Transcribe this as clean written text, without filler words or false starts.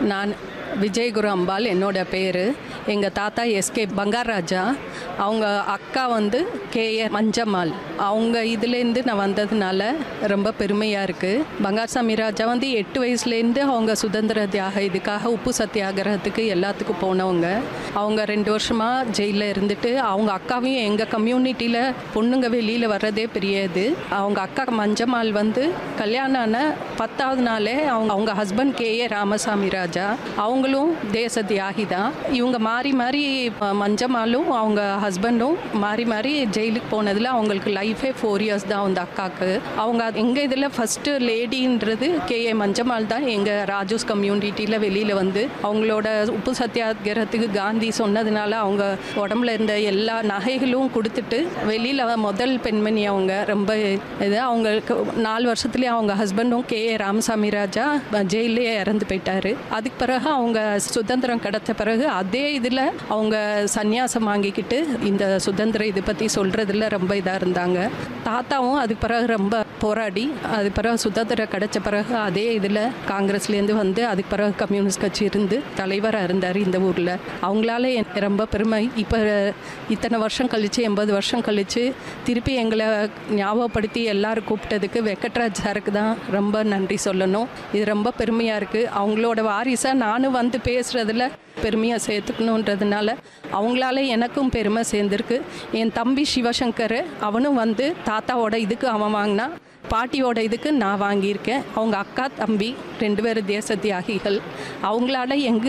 நான் விஜயகுரு அம்பாள் என்னோட பேர். எங்கள் தாத்தா எஸ்கே பங்காராஜா, அவங்க அக்கா கேஏ மஞ்சம்மாள். அவங்க இதுலேருந்து நான் வந்ததுனால ரொம்ப பெருமையாக இருக்குது. பங்காரசாமி ராஜா 8 வயசுலேருந்து அவங்க சுதந்திர தியாக இதுக்காக உப்பு சத்தியாகிரகத்துக்கு எல்லாத்துக்கும் போனவங்க. அவங்க 2 வருஷமாக ஜெயிலில் இருந்துட்டு அவங்க அக்காவையும் எங்கள் கம்யூனிட்டியில் பொண்ணுங்க வெளியில் வர்றதே பெரிய இது. அவங்க அக்கா மஞ்சம்மாள் கல்யாணம் ஆன 10வது நாளே அவங்க ஹஸ்பண்ட் கேஏ ராமசாமி ராஜா, அவங்களும் தேச தியாகி தான். இவங்க மாறி மாறி மஞ்சம்மாளும் அவங்க ஹஸ்பண்டும் மாறி மாறி ஜெயிலுக்கு போனதில் அவங்களுக்கு லைஃபே 4 இயர்ஸ் தான் அந்த அக்காவுக்கு. அவங்க எங்கள் இதில் ஃபஸ்ட்டு லேடின்றது கேஏ மஞ்சம்மாள் தான். எங்கள் ராஜூஸ் கம்யூனிட்டியில் வெளியில் அவங்களோட உப்பு சத்தியாகிரகத்துக்கு காந்தி சொன்னதுனால அவங்க உடம்புல இருந்த எல்லா நகைகளும் கொடுத்துட்டு வெளியில் முதல் பெண்மணி அவங்க. ரொம்ப இது அவங்களுக்கு 4 வருஷத்துலேயே அவங்க ஹஸ்பண்டும் கேஏ ராமசாமி ராஜா ஜெயிலே இறந்து போயிட்டார். அதுக்கு பிறகு அவங்க சுதந்திரம் கிடைச்ச பிறகு அதே இதில் அவங்க சந்நியாசம் வாங்கிக்கிட்டு இந்த சுதந்திர இதை பற்றி சொல்கிறதுல ரொம்ப இதாக இருந்தாங்க. தாத்தாவும் அதுக்கு பிறகு ரொம்ப போராடி அதுக்கு பிறகு சுதந்திரம் கிடைச்ச பிறகு அதே இதில் காங்கிரஸ்லேருந்து அதுக்கு பிறகு கம்யூனிஸ்ட் கட்சி இருந்து தலைவராக இருந்தார் இந்த ஊரில். அவங்களால ரொம்ப பெருமை. இப்போ இத்தனை வருஷம் கழித்து 80 வருஷம் கழித்து திருப்பி எங்களை ஞாபகப்படுத்தி எல்லோரும் கூப்பிட்டதுக்கு வெங்கட்ராஜ் சாருக்கு தான் ரொம்ப நன்றி சொல்லணும். இது ரொம்ப பெருமையாக இருக்குது. அவங்களோட வாரிசாக நானும் பேசுகிறதுல பெருமையாக சேர்த்துக்கணுன்றதுனால அவங்களால எனக்கும் பெருமை சேர்ந்துருக்கு. என் தம்பி சிவசங்கர் அவனும் தாத்தாவோட இதுக்கு அவன் வாங்கினா, பாட்டியோட இதுக்கு நான் வாங்கியிருக்கேன். அவங்க அக்கா தம்பி 2 பேர் தேச தியாகிகள். அவங்களால